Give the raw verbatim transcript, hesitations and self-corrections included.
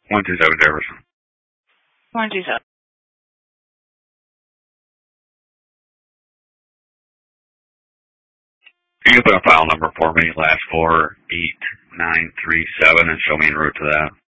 one two seven Jefferson. one two seven. Can you put a file number for me, last four eight nine three seven, and show me en route to that?